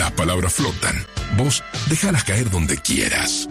Las palabras flotan. Vos déjalas caer donde quieras.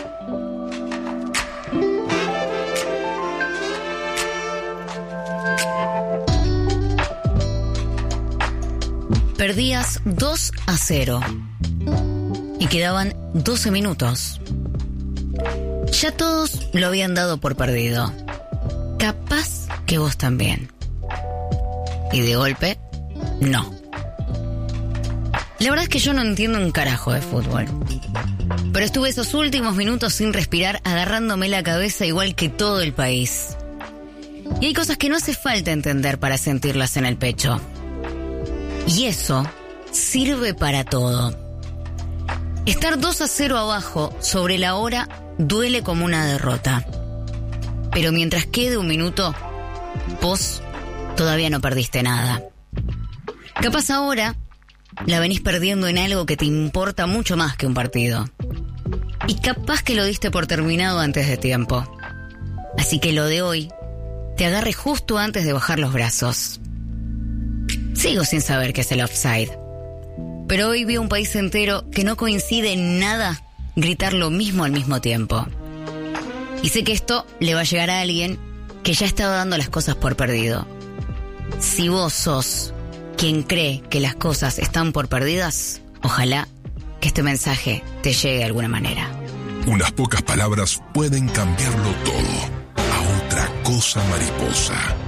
Perdías 2-0 y quedaban 12 minutos. Ya todos lo habían dado por perdido. Capaz que vos también. Y de golpe, no. La verdad es que yo no entiendo un carajo de fútbol. Pero estuve esos últimos minutos sin respirar, agarrándome la cabeza igual que todo el país. Y hay cosas que no hace falta entender para sentirlas en el pecho. Y eso sirve para todo. Estar 2-0 abajo sobre la hora duele como una derrota. Pero mientras quede un minuto, vos todavía no perdiste nada. Capaz ahora la venís perdiendo en algo que te importa mucho más que un partido. Y capaz que lo diste por terminado antes de tiempo. Así que lo de hoy te agarre justo antes de bajar los brazos. Sigo sin saber qué es el offside. Pero hoy vi un país entero que no coincide en nada gritar lo mismo al mismo tiempo. Y sé que esto le va a llegar a alguien que ya estaba dando las cosas por perdido. Si vos sos quien cree que las cosas están por perdidas, ojalá que este mensaje te llegue de alguna manera. Unas pocas palabras pueden cambiarlo todo. A otra cosa mariposa.